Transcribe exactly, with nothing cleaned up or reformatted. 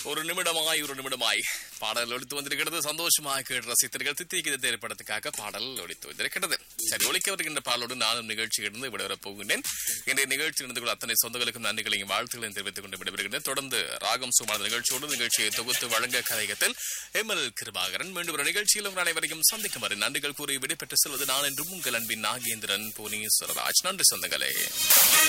ஒரு நிமிடமாய் ஒரு நிமிடமாய் பாடல் ஒழித்து வந்திருக்கிறது. சந்தோஷமாக கேட்டு ரசித்தர்கள் தித்திக்கிற திரைப்படத்துக்காக பாடல் ஒழித்து வந்திருக்கிறது. சரி, ஒழிக்க வருகின்ற பாடலோடு நானும் நிகழ்ச்சியிலிருந்து விடைபெறப் போகின்றேன். இன்றைய நிகழ்ச்சி இருந்து கொள்ள அத்தனை சொந்தங்களுக்கும் நன்றிகளையும் வாழ்த்துக்களையும் தெரிவித்துக் கொண்டு விடைபெறுகின்றேன். தொடர்ந்து ராகம் சுமான நிகழ்ச்சியோடு நிகழ்ச்சியை தொகுத்து வழங்க கலையகத்தில் எம் எல் கிருபாகரன் மீண்டும் ஒரு நிகழ்ச்சியில் உங்கள் அனைவரையும் சந்திக்கும் வரை நன்றிகள் கூறி விடைபெற்று செல்வது நான் என்றும் உங்கள் அன்பின் நாகேந்திரன் புவனேஸ்வரராஜ். நன்றி சொந்தங்களே.